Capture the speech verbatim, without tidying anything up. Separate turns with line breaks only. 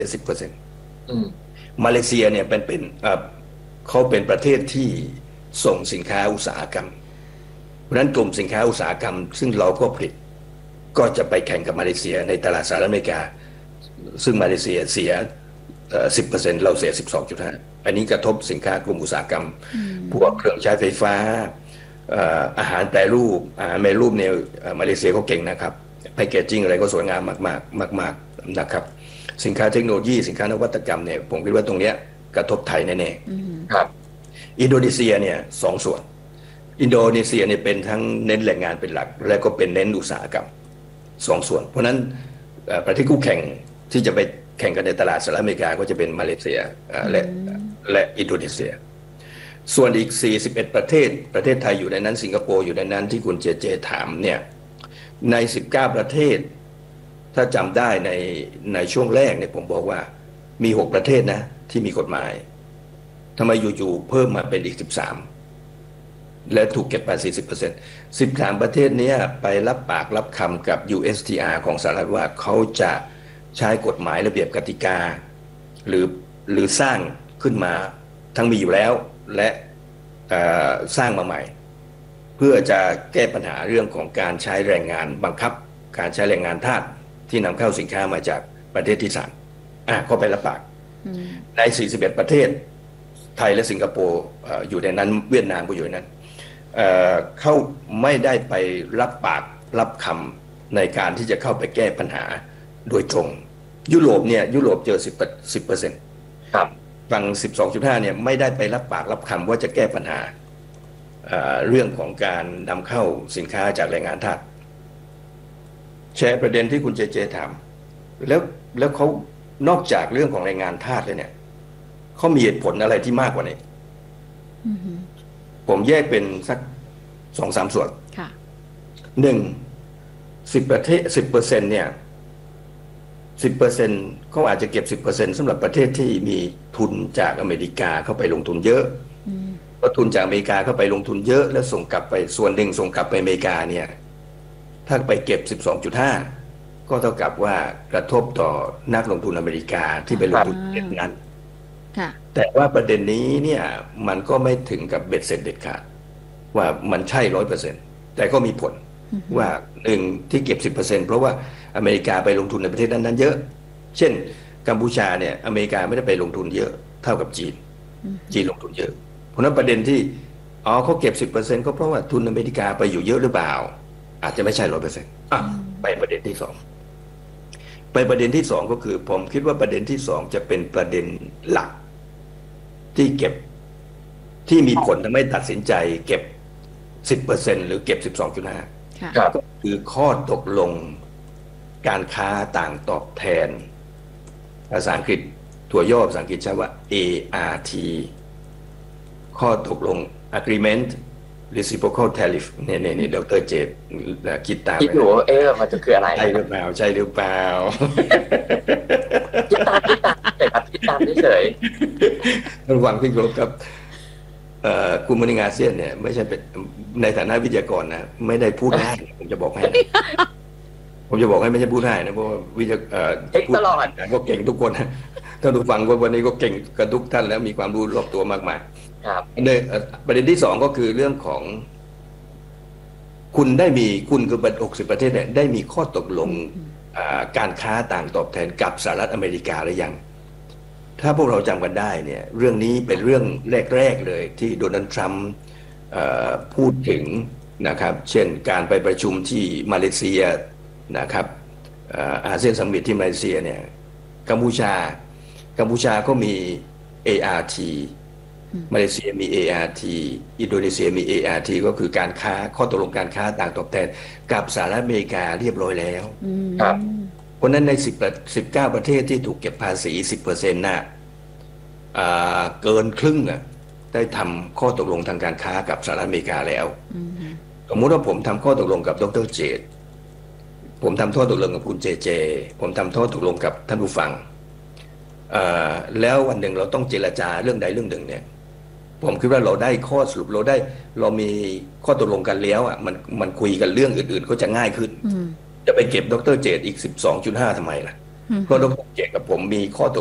สิบเปอร์เซ็นต์
อืม
มาเลเซียเนี่ยเป็นเป็นเอ่อเขาเป็นประเทศที่ส่งสินค้าอุตสาหกรรมเพราะฉะนั้นกลุ่มสินค้าอุตสาหกรรมซึ่งเราก็ผลิตก็จะไปแข่งกับมาเลเซียในตลาดสหรัฐอเมริกาซึ่งมาเลเซียเสียสิบเปอร์เซ็นต์เราเสียสิบสองจุดห้าอันนี้กระทบสินค้ากลุ่มอุตสาหกรรมพวกเครื่องใช้ไฟฟ้าอาหารแปรรูปอาหารแปรรูปเนี่ยมาเลเซียเขาเก่งนะครับแพคเกจจิ้งอะไรก็สวยงามมากๆมากๆนะครับสินค้าเทคโนโลยีสินค้านวัตกรรมเนี่ยผมคิดว่าตรงนี้กระทบไทยแน่ๆครับอินโดนีเซียเนี่ยสองส่วนอินโดนีเซียเนี่ยเป็นทั้งเน้นแรงงานเป็นหลักและก็เป็นเน้นอุตสาหกรรมสองส่วนเพราะนั้นประเทศคู่แข่งที่จะไปแข่งกันในตลาดสหรัฐอเมริกาก็จะเป็นมาเลเซียและและอินโดนีเซียส่วนอีกสี่สิบเอ็ดประเทศประเทศไทยอยู่ในนั้นสิงคโปร์อยู่ในนั้นที่คุณเจเจถามเนี่ยในสิบเก้าประเทศถ้าจำได้ในในช่วงแรกเนี่ยผมบอกว่ามีหกประเทศนะที่มีกฎหมายทำไมอยู่ๆเพิ่มมาเป็นอีกสิบสามและถูกเก็บภาษี สิบเปอร์เซ็นต์ สิบสามประเทศนี้ไปรับปากรับคำกับ ยู เอส ที อาร์ ของสหรัฐว่าเขาจะใช้กฎหมายระเบียบกติกาหรือหรือสร้างขึ้นมาทั้งมีอยู่แล้วและสร้างมาใหม่เพื่อจะแก้ปัญหาเรื่องของการใช้แรงงานบังคับการใช้แรงงานทาสที่นำเข้าสินค้ามาจากประเทศที่สามอ่ะก็ไปรับปากในสี่สิบเอ็ดประเทศไทยและสิงคโปร์อยู่ในนั้นเวียดนามก็อยู่ในนั้นเขาไม่ได้ไปรับปากรับคำในการที่จะเข้าไปแก้ปัญหาโดยตรงยุโรปเนี่ยยุโรปเจอสิบสิบเปอร์เซ็นต์ครับฝั่งสิบสองจุดห้าเนี่ยไม่ได้ไปรับปากรับคำว่าจะแก้ปัญหาเรื่องของการนำเข้าสินค้าจากแรงงานทาสแชร์ประเด็นที่คุณเจเจถามแล้วแล้วเขานอกจากเรื่องของแรงงานทาสเลยเนี่ยเขามีเหตุผลอะไรที่มากกว่านี้ผมแยกเป็นสักสองสามส่วนหนึ่งสิบประเทศสิบเปอร์เซ็นต์เนี่ยสิบเปอร์เซ็นต์เขาอาจจะเก็บสิบเปอร์เซ็นต์สำหรับประเทศที่มีทุนจากอเมริกาเข้าไปลงทุนเยอะเพราะทุนจากอเมริกาเข้าไปลงทุนเยอะแล้วส่งกลับไปส่วนหนึ่งส่งกลับไปอเมริกาเนี่ยถ้าไปเก็บ สิบสองจุดห้า ก็เท่ากับว่ากระทบต่อนักลงทุนอเมริกาที่ไปลงทุนในนั้นแต่ว่าประเด็นนี้เนี่ยมันก็ไม่ถึงกับเบ็ดเสร็จเด็ดขาดว่ามันใช่ ร้อยเปอร์เซ็นต์ แต่ก็มีผลว่าหนึ่งที่เก็บ สิบเปอร์เซ็นต์ เพราะว่าอเมริกาไปลงทุนในประเทศนั้นๆเยอะเช่นกัมพูชาเนี่ยอเมริกาไม่ได้ไปลงทุนเยอะเท่ากับจีนจีนลงทุนเยอะเพราะนั้นประเด็นที่อ๋อเขาเก็บ สิบเปอร์เซ็นต์ ก็เพราะว่าทุนอเมริกาไปอยู่เยอะหรือเปล่าอาจจะไม่ใช่ ร้อยเปอร์เซ็นต์ อ่ะไปประเด็นที่สองไปประเด็นที่สองก็คือผมคิดว่าประเด็นที่สองจะเป็นประเด็นหลักที่เก็บที่มีผลทำให้ตัดสินใจเก็บ สิบเปอร์เซ็นต์ หรือเก็บ สิบสองจุดห้า ก็คือข้อตกลงการค้าต่างตอบแทนภาษาอังกฤษตัวย่อภาษาอังกฤษใช้ว่า เอ อาร์ ที ข้อตกลง agreement reciprocal tariff เนี่ยเนี่ยเนี่ยดรเจตคิดตาม
คิดอยู่เอ๊ะมันจะคืออะไร
ใช่หรือเปล่าใช่หรือเปล่า
คิดตามคิดตามแต่ครับคิดตามเฉย
ๆระวังพี่กรบครับกลุ่มมนิงอาเซียนเนี่ยไม่ใช่เป็นในฐานะวิทยากรนะไม่ได้พูดได้ผมจะบอกให้ผมจะบอกให้ไม่ใช่พูดได้นะเพราะวิทยาพูดตลอดก็เก่งทุกคนถ้าดูฟังวันนี้ก็เก่งกันทุกท่านแล้วมีความรู้รอบตัวมากมาย
ครับ
ประเด็นที่สองก็คือเรื่องของคุณได้มีคุณคือหกสิบประเทศเนี่ยได้มีข้อตกลงการค้าต่างตอบแทนกับสหรัฐอเมริกาหรือยังถ้าพวกเราจำกันได้เนี่ยเรื่องนี้เป็นเรื่องแรกๆเลยที่โดนัลด์ทรัมป์พูดถึงนะครับเช่นการไปประชุมที่มาเลเซียนะครับอาเซียนซัมมิตที่มาเลเซียเนี่ยกัมพูชากัมพูชาก็มี เอ อาร์ ที มาเลเซียมี เอ อาร์ ที อินโดนีเซียมี เอ อาร์ ที ก็คือการค้าข้อตกลงการค้าต่างตอบแทนกับสหรัฐอเมริกาเรียบร้อยแล้ว
ครับ
เพราะนั้นในสิบ สิบเก้าประเทศที่ถูกเก็บภาษี สิบเปอร์เซ็นต์ น่ะเกินครึ่งอ่ะได้ทำข้อตกลงทางการค้ากับสหรัฐอเมริกาแล้วสมมติว่าผมทำข้อตกลงกับดรเจตผมทำข้อตกลงกับคุณเจเจผมทำข้อตกลงกับท่านผู้ฟังแล้ววันหนึ่งเราต้องเจรจาเรื่องใดเรื่องหนึ่งเนี่ยผมคิดว่าเราได้ข้อสรุปเราได้เรามีข้อตกลงกันแล้วอ่ะมันมันคุยกันเรื่องอื่นๆก็จะง่ายขึ้นจะไปเก็บดรเจตอีก สิบสองจุดห้า ทำไมล่ะ
อืม
ก็ดรเจตกับผมมีข้อตก